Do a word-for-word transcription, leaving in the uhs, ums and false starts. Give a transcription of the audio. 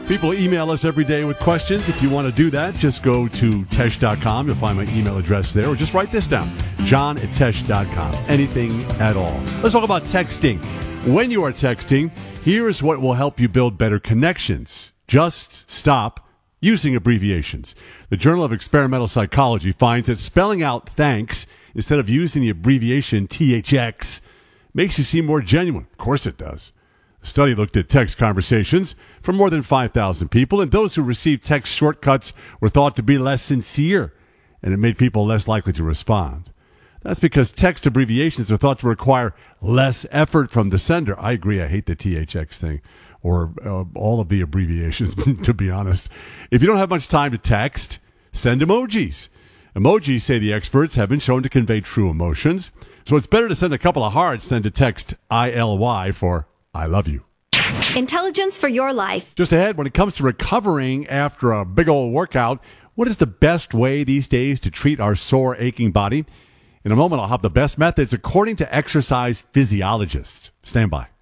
People email us every day with questions. If you want to do that, just go to tesh dot com. You'll find my email address there, or just write this down, john at tesh dot com. Anything at all. Let's talk about texting. When you are texting, here's what will help you build better connections. Just stop using abbreviations. The Journal of Experimental Psychology finds that spelling out thanks instead of using the abbreviation T H X makes you seem more genuine. Of course it does. The study looked at text conversations from more than five thousand people, and those who received text shortcuts were thought to be less sincere, and it made people less likely to respond. That's because text abbreviations are thought to require less effort from the sender. I agree. I hate the T H X thing, or uh, all of the abbreviations, to be honest. If you don't have much time to text, send emojis. Emojis, say the experts, have been shown to convey true emotions. So it's better to send a couple of hearts than to text I L Y for I love you. Intelligence for your life. Just ahead, when it comes to recovering after a big old workout, what is the best way these days to treat our sore, aching body? In a moment, I'll have the best methods according to exercise physiologists. Stand by.